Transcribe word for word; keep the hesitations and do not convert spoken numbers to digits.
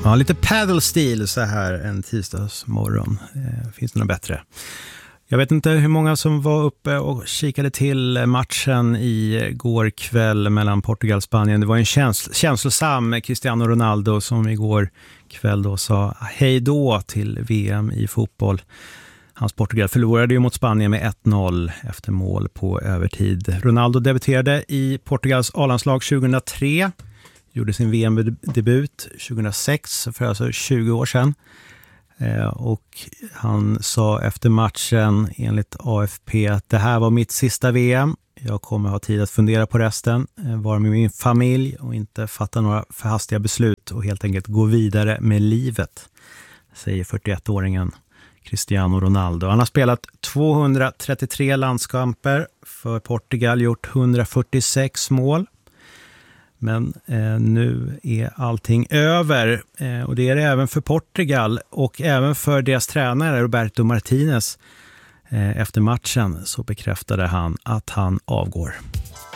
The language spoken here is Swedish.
Ja, lite paddle-stil så här en tisdagsmorgon. Eh, finns det något bättre? Jag vet inte hur många som var uppe och kikade till matchen i går kväll mellan Portugal och Spanien. Det var en käns- känslosam Cristiano Ronaldo som igår kväll då sa hej då till V M i fotboll. Hans Portugal förlorade ju mot Spanien med ett noll efter mål på övertid. Ronaldo debuterade i Portugals A-landslag tjugohundratre. Gjorde sin V M-debut tjugohundrasex, för alltså tjugo år sedan. Eh, och han sa efter matchen enligt A F P att det här var mitt sista V M. Jag kommer ha tid att fundera på resten, eh, vara med min familj och inte fatta några förhastiga beslut och helt enkelt gå vidare med livet, säger fyrtioett-åringen Cristiano Ronaldo. Han har spelat tvåhundratrettiotre landskamper för Portugal, gjort hundrafyrtiosex mål. Men eh, nu är allting över eh, och det är det även för Portugal och även för deras tränare Roberto Martinez. Eh, efter matchen så bekräftade han att han avgår.